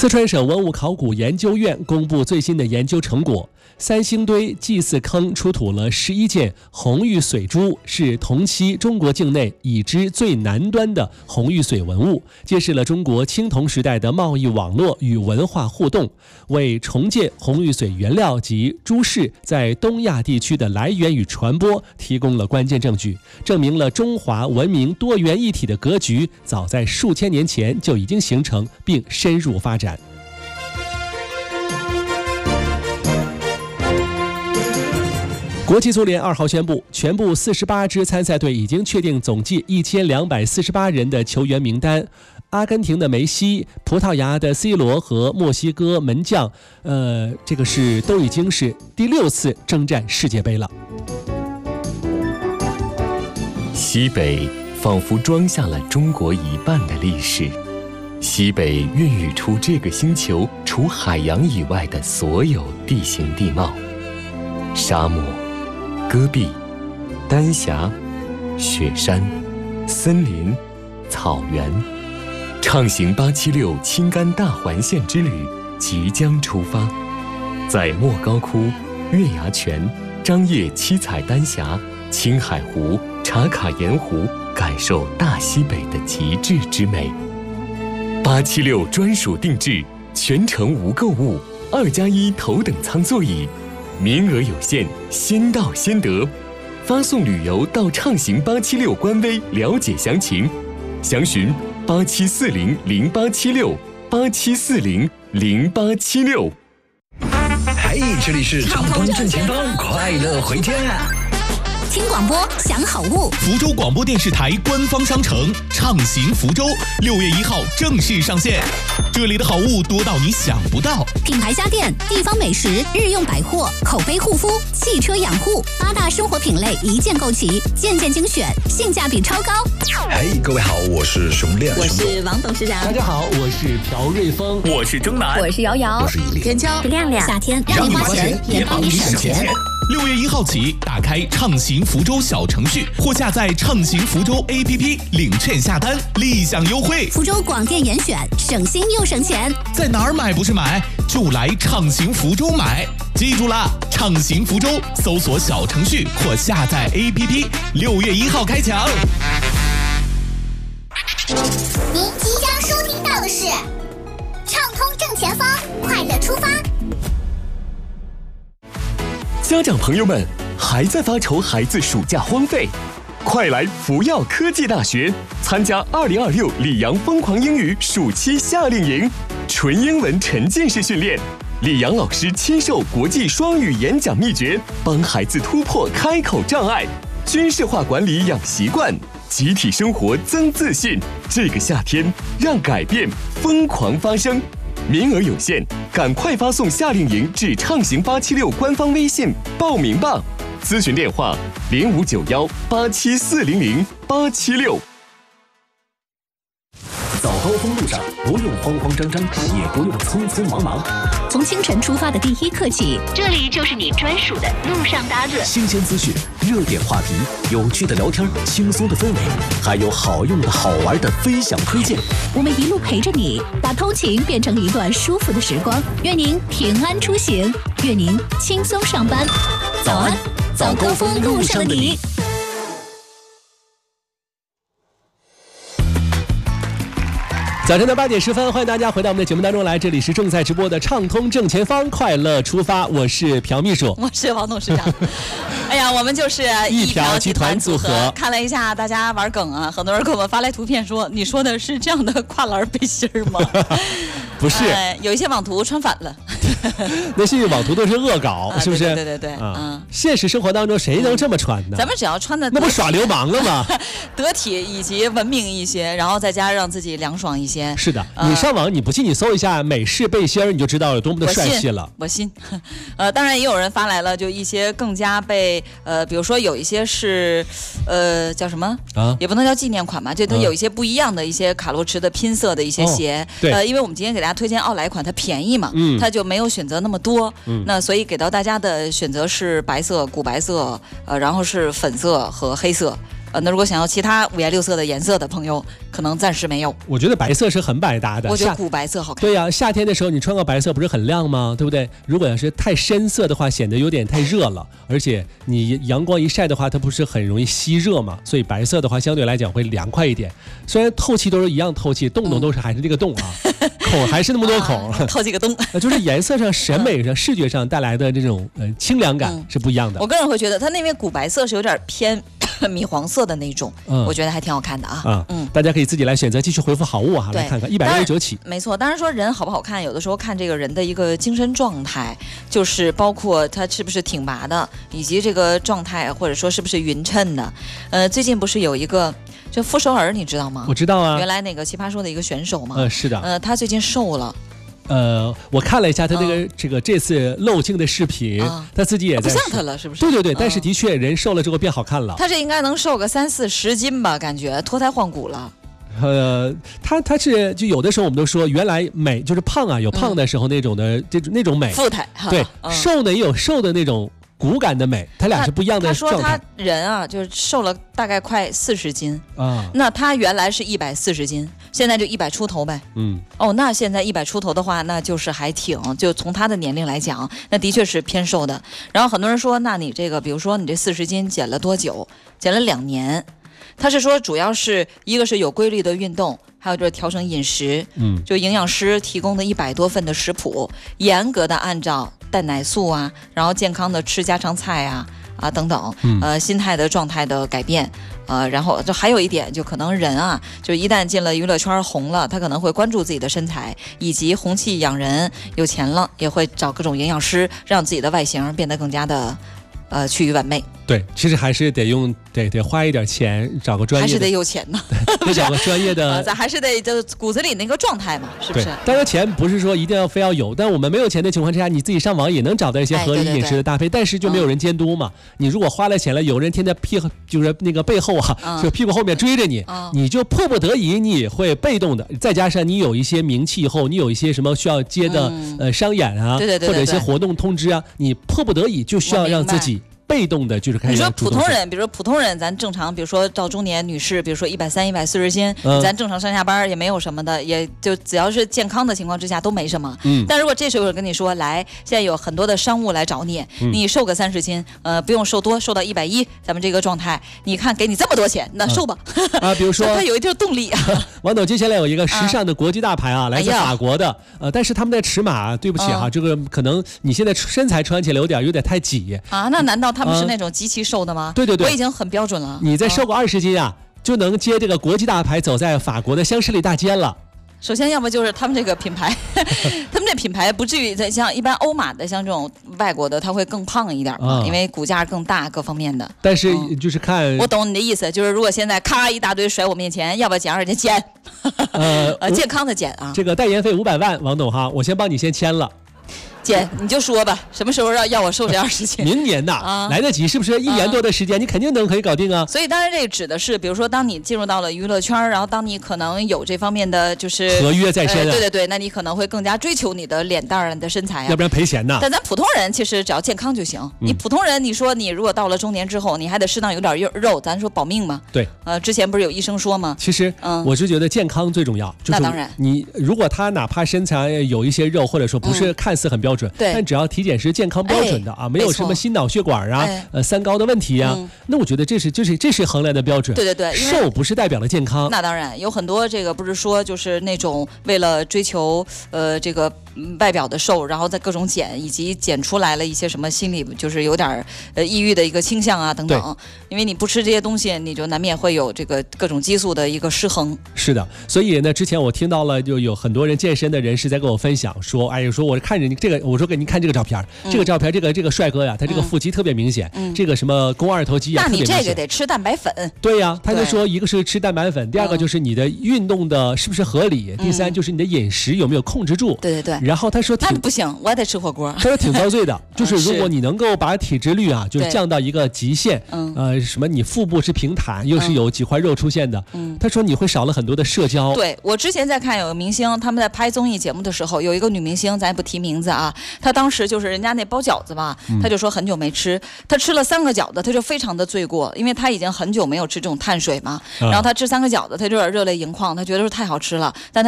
四川省文物考古研究院公布最新的研究成果，三星堆祭祀坑出土了11件红玉髓珠，是同期中国境内已知最南端的红玉髓文物，揭示了中国青铜时代的贸易网络与文化互动，为重建红玉髓原料及珠饰在东亚地区的来源与传播提供了关键证据，证明了中华文明多元一体的格局早在数千年前就已经形成并深入发展。国际足联2号宣布，全部48支参赛队已经确定总计1248人的球员名单。阿根廷的梅西、葡萄牙的 C 罗和墨西哥门将，都已经是第6次征战世界杯了。 西北仿佛装下了中国一半的历史，西北孕育出这个星球除海洋以外的所有地形地貌：沙漠、戈壁、丹霞、雪山、森林、草原。畅行876青甘大环线之旅即将出发，在莫高窟、月牙泉、张掖七彩丹霞、青海湖、茶卡盐湖，感受大西北的极致之美。876专属定制，全程无购物，2+1头等舱座椅，名额有限，先到先得。发送旅游到畅行876官微了解详情，详询87400876，87400876。 嘿，这里是畅通正前方，快乐回家。 听广播享好物， 福州广播电视台官方商城畅行福州6月1号正式上线，这里的好物多到你想不到， 品牌家电、地方美食、日用百货、口碑护肤、汽车养护，8大生活品类一键购齐，件件精选，性价比超高。 嘿，各位好，我是熊亮， 我是王董事长。 大家好，我是朴瑞峰， 我是钟南， 我是瑶瑶， 我是伊利， 天秋，亮亮。夏天让你花钱也帮你省钱。 6月1号起，打开畅行福州小程序或下载畅行福州 APP 领券下单，立享优惠。 福州广电严选，省心又省钱。 在哪儿买不是买，就来畅行福州买。记住了，畅行福州，搜索小程序或下载 APP， 6月1号开抢。 您即将收听到的是畅通正前方，快乐出发。 家长朋友们，还在发愁孩子暑假荒废？快来福耀科技大学参加2026李阳疯狂英语暑期夏令营，纯英文沉浸式训练，李阳老师亲授国际双语演讲秘诀，帮孩子突破开口障碍，军事化管理养习惯，集体生活增自信。这个夏天，让改变疯狂发生。名额有限，赶快发送夏令营至畅行876官方微信报名吧。咨询电话059187400876。 早高峰路上不用慌慌张张，也不用匆匆忙忙。 从清晨出发的第一刻起， 这里就是你专属的路上搭子。 新鲜资讯、热点话题、有趣的聊天、轻松的氛围，还有好用的好玩的分享推荐。 我们一路陪着你，把通勤变成一段舒服的时光。愿您平安出行，愿您轻松上班。早安，早高峰路上的你。 早晨的8点10分，欢迎大家回到我们的节目当中来，这里是正在直播的畅通正前方，快乐出发，我是朴秘书， 我是王董事长。哎呀，我们就是一朴集团组合。看了一下大家玩梗啊，很多人给我们发来图片说，你说的是这样的跨栏背心吗？ 不是， 有一些网图穿反了。 那些网图都是恶搞，是不是？ 对， 现实生活当中谁能这么穿呢？ 咱们只要穿的那不耍流氓了吗？ 得体以及文明一些，然后再加让自己凉爽一些。 是的，你上网你不信你搜一下美式背心你就知道有多么的帅气了。 我信。当然也有人发来了，就一些更加被比如说有一些是叫什么啊？也不能叫纪念款嘛，就它有一些不一样的一些卡洛驰的拼色的一些鞋。 对， 因为我们今天给大家推荐奥莱款，它便宜嘛，它就没有选择那么多。那所以给到大家的选择是白色、古白色，然后是粉色和黑色。 那如果想要其他五颜六色的颜色的朋友，可能暂时没有。 我觉得白色是很百搭的， 我觉得古白色好看。 对呀，夏天的时候你穿个白色不是很亮吗？对不对？如果要是太深色的话，显得有点太热了，而且你阳光一晒的话，它不是很容易吸热嘛，所以白色的话相对来讲会凉快一点。虽然透气都是一样透气，洞都是还是这个洞啊，孔还是那么多孔， 透几个洞， 就是颜色上、审美上、视觉上带来的这种清凉感是不一样的。 我个人会觉得它那边古白色是有点偏米黄色的那种，我觉得还挺好看的啊。 大家可以自己来选择，继续回复好物啊，来看看169起。 没错，当然说人好不好看，有的时候看这个人的一个精神状态，就是包括他是不是挺拔的，以及这个状态或者说是不是匀称的。最近不是有一个就傅首尔，你知道吗？ 我知道啊， 原来那个奇葩说的一个选手嘛。 是的。 他最近瘦了。 我看了一下他这次漏镜的视频，他自己也在不像他了，是不是？ 对对对，但是的确人瘦了之后变好看了。 他这应该能瘦个30-40斤吧，感觉脱胎换骨了。 他是就有的时候我们都说原来美就是胖啊，有胖的时候那种的那种美， 富态。 对，瘦呢也有瘦的那种骨感的美，他俩是不一样的状态。 他说他人啊，就是瘦了大概快40斤啊。那他原来是140斤，现在就100出头呗。那现在100出头的话，那就是还挺，就从他的年龄来讲，那的确是偏瘦的。然后很多人说，那你这个，比如说你这40斤减了多久？减了2年。他是说，主要是一个是有规律的运动，还有就是调整饮食。就营养师提供的100多份的食谱，严格的按照蛋奶素啊，然后健康的吃家常菜啊等等，心态的状态的改变，然后就还有一点，就可能人啊，就一旦进了娱乐圈红了，他可能会关注自己的身材，以及红气养人，有钱了也会找各种营养师，让自己的外形变得更加的趋于完美。 对，其实还是得花一点钱，找个专业的， 还是得有钱呢， 得找个专业的， 咱还是得就骨子里那个状态嘛，是不是？ 当然钱不是说一定要非要有，但我们没有钱的情况之下，你自己上网也能找到一些合理饮食的搭配，但是就没有人监督嘛。你如果花了钱了，有人天天就是那个背后就屁股后面追着你，你就迫不得已你会被动的，再加上你有一些名气以后，你有一些什么需要接的商演啊，或者一些活动通知啊，你迫不得已就需要让自己被动的就是开始。 你说普通人，比如说普通人，咱正常，比如说到中年女士，比如说130、140斤，咱正常上下班也没有什么的，也就只要是健康的情况之下都没什么。但如果这时候有人跟你说，来，现在有很多的商务来找你，你瘦个30斤，不用瘦多，瘦到110，咱们这个状态，你看给你这么多钱，那瘦吧。 比如说他有一定动力。 王董接下来有一个时尚的国际大牌来自法国的，但是他们的尺码，对不起这个可能你现在身材穿起来有点太挤啊，那难道他们是那种极其瘦的吗？ 对对对， 我已经很标准了。 你再瘦个20斤就能接这个国际大牌走在法国的香榭丽大街了。 首先，要么就是他们这个品牌，他们这品牌不至于像一般欧马的，像这种外国的，它会更胖一点嘛，因为骨架更大，各方面的。 但是就是看， 我懂你的意思，就是如果现在咔一大堆甩我面前，要不要减2斤？减，健康的减啊。 这个代言费500万，王董我先帮你先签了。 姐，你就说吧，什么时候要我瘦这20斤？ 明年来得及，是不是1年多的时间，你肯定可以搞定啊。 所以当然这个指的是，比如说当你进入到了娱乐圈，然后当你可能有这方面的就是合约在身， 对对对，那你可能会更加追求你的脸蛋儿、你的身材要不然赔钱呐。 但咱普通人其实只要健康就行。你普通人，你说你如果到了中年之后，你还得适当有点肉，咱说保命嘛。 对， 之前不是有医生说吗？ 其实，我是觉得健康最重要。 那当然， 你如果他哪怕身材有一些肉，或者说不是看似很标准，但只要体检是健康标准的没有什么心脑血管三高的问题那我觉得这是衡量的标准。 对对对， 瘦不是代表了健康。 那当然有很多这个不是说就是那种为了追求这个外表的瘦，然后在各种减，以及减出来了一些什么心理就是有点抑郁的一个倾向等等。因为你不吃这些东西，你就难免会有这个各种激素的一个失衡。 是的，所以呢，之前我听到了就有很多人健身的人士在跟我分享说，说我看着你这个，我说给您看这个照片，这个照片这个帅哥呀，他这个腹肌特别明显，这个什么肱二头肌那你这个得吃蛋白粉。 对呀，他就说一个是吃蛋白粉，第二个就是你的运动的是不是合理，第三就是你的饮食有没有控制住。 对对对。 然后他说那不行，我也得吃火锅。 他说挺遭罪的，就是如果你能够把体脂率啊，就是降到一个极限，什么你腹部是平坦，又是有几块肉出现的，他说你会少了很多的社交。 对，我之前在看有个明星，他们在拍综艺节目的时候，有一个女明星，咱也不提名字啊，她当时就是人家那包饺子吧，她就说很久没吃，她吃了3个饺子，她就非常的罪过，因为她已经很久没有吃这种碳水嘛，然后她吃3个饺子，她就有点热泪盈眶，她觉得说太好吃了，但她